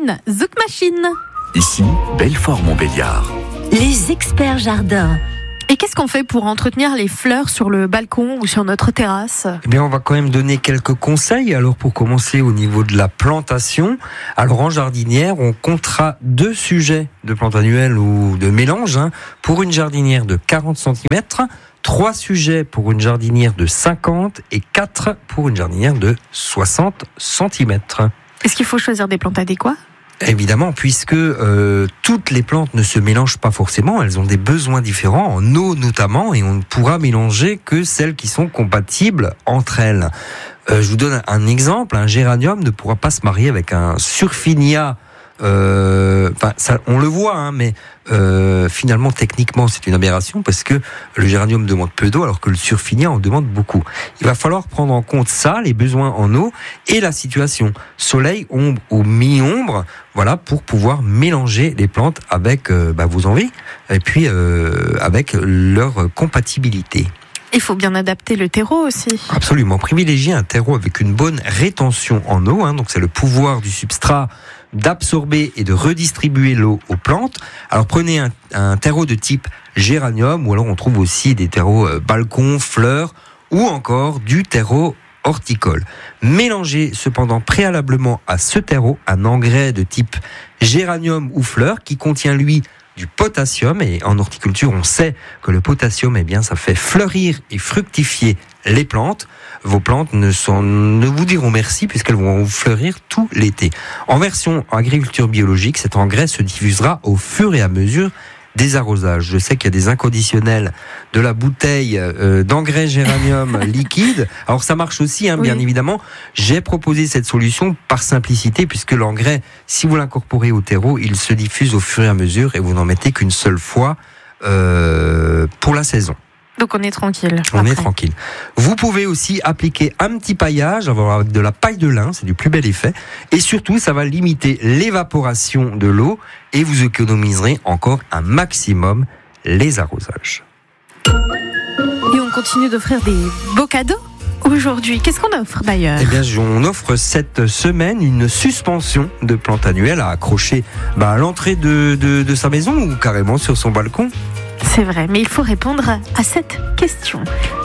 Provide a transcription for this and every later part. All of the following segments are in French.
Catherine Zouk-Machine. Ici, Belfort-Montbéliard. Les experts jardins. Et qu'est-ce qu'on fait pour entretenir les fleurs sur le balcon ou sur notre terrasse ? Eh bien, on va quand même donner quelques conseils. Alors, pour commencer au niveau de la plantation, alors en jardinière, on comptera 2 sujets de plantes annuelles ou de mélange pour une jardinière de 40 cm, 3 sujets pour une jardinière de 50 et 4 pour une jardinière de 60 cm. Est-ce qu'il faut choisir des plantes adéquates ? Évidemment, puisque toutes les plantes ne se mélangent pas forcément, elles ont des besoins différents, en eau notamment, et on ne pourra mélanger que celles qui sont compatibles entre elles. Je vous donne un exemple, un géranium ne pourra pas se marier avec un surfinia. Ça, on le voit, mais finalement, techniquement, c'est une aberration parce que le géranium demande peu d'eau alors que le surfinia en demande beaucoup. Il va falloir prendre en compte ça, les besoins en eau et la situation soleil, ombre ou mi-ombre, voilà, pour pouvoir mélanger les plantes avec vos envies et puis avec leur compatibilité. Il faut bien adapter le terreau aussi. Absolument, privilégier un terreau avec une bonne rétention en eau, donc c'est le pouvoir du substrat d'absorber et de redistribuer l'eau aux plantes. Alors prenez un terreau de type géranium, ou alors on trouve aussi des terreaux balcon, fleurs, ou encore du terreau horticole. Mélangez cependant préalablement à ce terreau un engrais de type géranium ou fleurs qui contient lui du potassium, et en horticulture on sait que le potassium, ça fait fleurir et fructifier les plantes. Vos plantes ne vous diront merci puisqu'elles vont fleurir tout l'été. En version agriculture biologique, cet engrais se diffusera au fur et à mesure des arrosages. Je sais qu'il y a des inconditionnels de la bouteille d'engrais géranium liquide. Alors ça marche aussi, bien évidemment. J'ai proposé cette solution par simplicité puisque l'engrais, si vous l'incorporez au terreau, il se diffuse au fur et à mesure et vous n'en mettez qu'une seule fois pour la saison. Donc on est tranquille. On est tranquille. Vous pouvez aussi appliquer un petit paillage avec de la paille de lin, c'est du plus bel effet. Et surtout, ça va limiter l'évaporation de l'eau et vous économiserez encore un maximum les arrosages. Et on continue d'offrir des beaux cadeaux aujourd'hui. Qu'est-ce qu'on offre d'ailleurs ? Eh bien, on offre cette semaine une suspension de plantes annuelles à accrocher à l'entrée de sa maison ou carrément sur son balcon. C'est vrai, mais il faut répondre à cette question.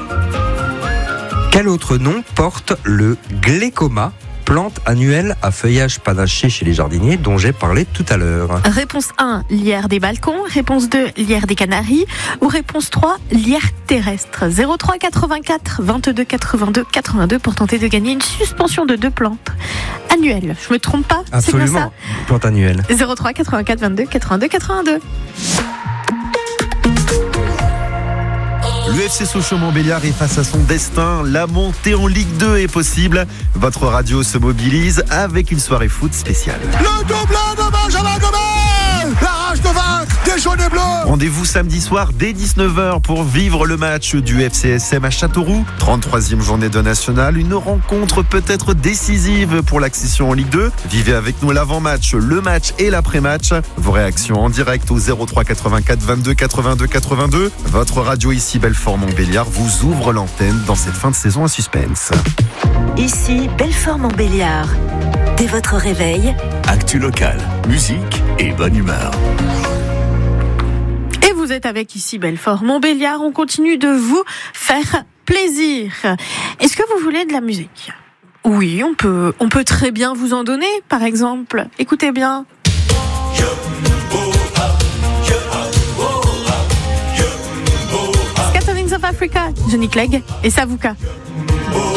Quel autre nom porte le glécoma, plante annuelle à feuillage panaché chez les jardiniers dont j'ai parlé tout à l'heure ? Réponse 1, lierre des balcons. Réponse 2, lierre des Canaries. Ou réponse 3, lierre terrestre. 03 84 22 82 82 pour tenter de gagner une suspension de 2 plantes annuelles. Je me trompe pas ? Absolument, c'est bien ça ? Plante annuelle. 03 84 22 82 82. Le FC Sochaux-Montbéliard est face à son destin. La montée en Ligue 2 est possible. Votre radio se mobilise avec une soirée foot spéciale. Le doublé de Benjamin Gomez, la rage de vaincre des jaunes et bleus. Rendez-vous samedi soir dès 19h pour vivre le match du FCSM à Châteauroux. 33e journée de nationale, une rencontre peut-être décisive pour l'accession en Ligue 2. Vivez avec nous l'avant-match, le match et l'après-match. Vos réactions en direct au 03 84 22 82 82. Votre radio ici Belfort-Montbéliard vous ouvre l'antenne dans cette fin de saison à suspense. Ici Belfort-Montbéliard. Dès votre réveil, Actu locale, musique et bonne humeur. Et vous êtes avec ici Belfort-Montbéliard. On continue de vous faire plaisir. Est-ce que vous voulez de la musique ? Oui, on peut très bien vous en donner, par exemple. Écoutez bien. Scatterings of Africa, Johnny Clegg et Savuka.